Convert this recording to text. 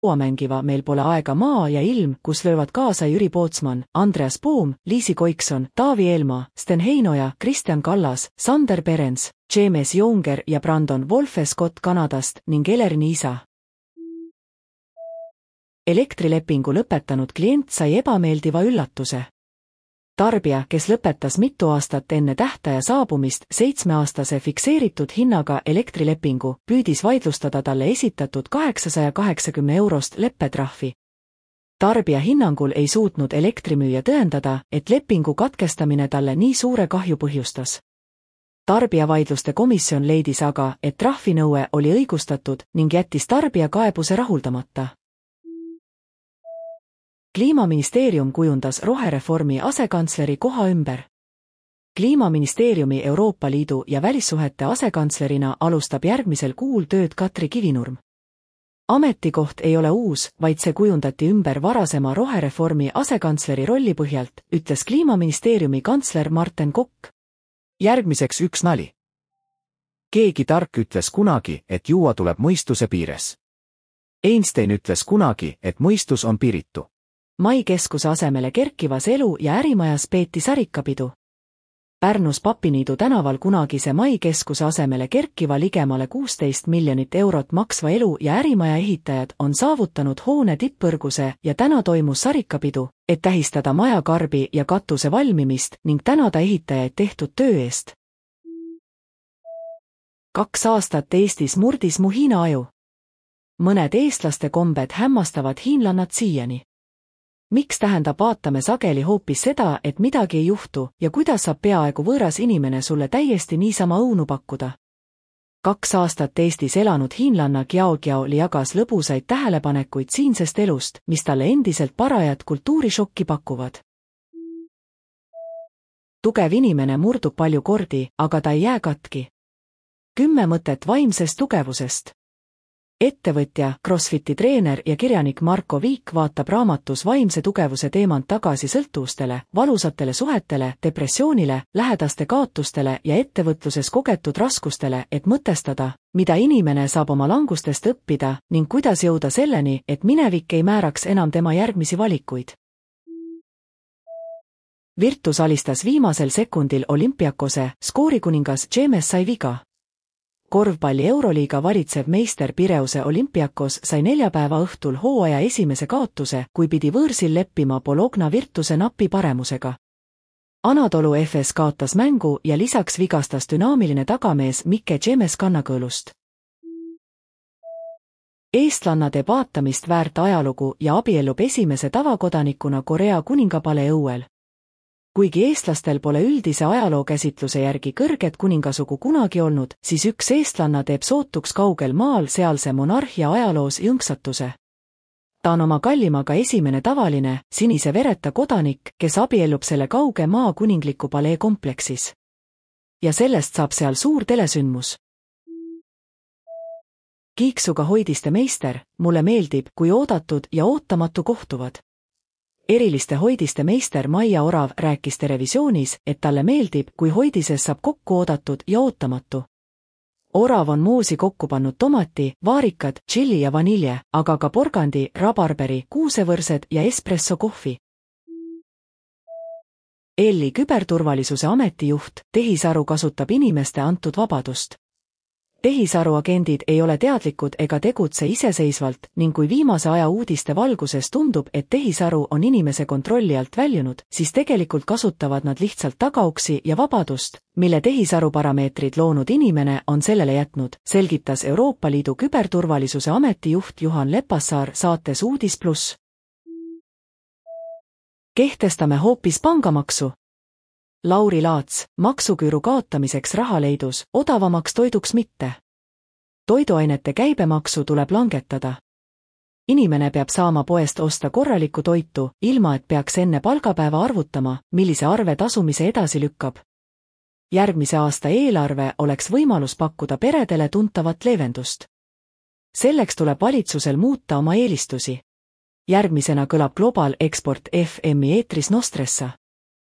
mängiva Meil pole aega maa ja ilm, kus löövad kaasa Jüri Pootsman, Andreas Poom, Liisi Koikson, Taavi Eelmaa, Sten Heinoja, Kristjan Kallas, Sander Perens, James Younger ja Brandon Wolfe Scott Kanadast ning Elerin isa. Elektrilepingu lõpetanud klient sai ebameeldiva üllatuse. Tarbija, kes lõpetas mitu aastat enne tähtaja saabumist 7-aastase fikseeritud hinnaga elektrilepingu, püüdis vaidlustada talle esitatud 880 eurost leppetrahvi. Tarbija hinnangul ei suutnud elektrimüüja tõendada, et lepingu katkestamine talle nii suure kahju põhjustas. Tarbijavaidluste komisjon leidis aga, et trahvinõue oli õigustatud ning jättis tarbija kaebuse rahuldamata. Kliimaministeerium kujundas rohereformi asekantsleri koha ümber. Kliimaministeeriumi Euroopa Liidu ja välissuhete asekantslerina alustab järgmisel kuul tööd Katri Kivinurm. Ametikoht ei ole uus, vaid see kujundati ümber varasema rohereformi asekantsleri rolli põhjalt, ütles Kliimaministeeriumi kantsler Marten Kokk. Järgmiseks üks nali. Keegi tark ütles kunagi, et juua tuleb mõistuse piires. Einstein ütles kunagi, et mõistus on piiritu. Mai keskuse asemele kerkivas elu- ja ärimajas peeti sarikapidu. Pärnus Papiniidu tänaval kunagise Mai keskuse asemele kerkiva ligemale 16 miljonit eurot maksva elu- ja ärimaja ehitajad on saavutanud hoone tippõrguse ja täna toimus sarikapidu, et tähistada maja karbi ja katuse valmimist ning tänada ehitajaid tehtud töö eest. 2 aastat Eestis murdis mu Hiina aju. Mõned eestlaste kombed hämmastavad hiinlannad siiani. Miks tähendab vaatame sageli hoopis seda, et midagi ei juhtu ja kuidas saab peaaegu võõras inimene sulle täiesti niisama õunu pakkuda? 2 aastat Eestis elanud hiinlanna Giao Li jagas lõbusaid tähelepanekuid siinsest elust, mis talle endiselt parajat kultuurishokki pakuvad. Tugev inimene murdub palju kordi, aga ta ei jää katki. 10 mõtet vaimsest tugevusest. Ettevõtja, CrossFiti treener ja kirjanik Marko Viik vaatab raamatus vaimse tugevuse teemant tagasi sõltuvustele, valusatele suhetele, depressioonile, lähedaste kaotustele ja ettevõtluses kogetud raskustele, et mõtestada, mida inimene saab oma langustest õppida ning kuidas jõuda selleni, et minevik ei määraks enam tema järgmisi valikuid. Virtus alistas viimasel sekundil Olympiakose, skoorikuningas James sai viga. Korvpalli Euroliiga valitsev meister Pireuse Olympiakos sai neljapäeva õhtul hooaja esimese kaotuse, kui pidi võõrsil leppima Bologna Virtuse napi paremusega. Anadolu FS kaotas mängu ja lisaks vigastas dünaamiline tagamees Mike James kannakõõlust. Eestlanna teeb vaatamist väärt ajalugu ja abiellub esimese tavakodanikuna Korea kuningapale õuel. Kuigi eestlastel pole üldise ajalookäsitluse järgi kõrget kuningasugu kunagi olnud, siis üks eestlanna teeb sootuks kaugel maal sealse monarhia ajaloos jõnksatuse. Ta on oma kallimaga esimene tavaline, sinise vereta kodanik, kes abiellub selle kauge maa kuningliku palee kompleksis. Ja sellest saab seal suur telesündmus. Kiiksuga hoidiste meister, mulle meeldib, kui oodatud ja ootamatu kohtuvad. Eriliste hoidiste meister Maia Orav rääkis Terevisioonis, et talle meeldib, kui hoidises saab kokku oodatud ja ootamatu. Orav on moosi kokku pannud tomati, vaarikad, tšilli ja vanilje, aga ka porgandi, rabarberi, kuusevõrsed ja espresso kohvi. EL-i küberturvalisuse ametijuht, tehisaru kasutab inimeste antud vabadust. Tehisaru agendid ei ole teadlikud ega tegutse iseseisvalt ning kui viimase aja uudiste valguses tundub, et tehisaru on inimese kontrolli alt väljunud, siis tegelikult kasutavad nad lihtsalt tagauksi ja vabadust, mille tehisaru parameetrid loonud inimene on sellele jätnud, selgitas Euroopa Liidu küberturvalisuse ametijuht Juhan Lepassaar saates Uudis+. Kehtestame hoopis pangamaksu. Lauri Laats, maksuküüru kaotamiseks raha leidus, odavamaks toiduks mitte. Toiduainete käibemaksu tuleb langetada. Inimene peab saama poest osta korralikku toitu, ilma et peaks enne palgapäeva arvutama, millise arve tasumise edasi lükkab. Järgmise aasta eelarve oleks võimalus pakkuda peredele tuntavat leevendust. Selleks tuleb valitsusel muuta oma eelistusi. Järgmisena kõlab Global Export FM-i eetris Nostressa.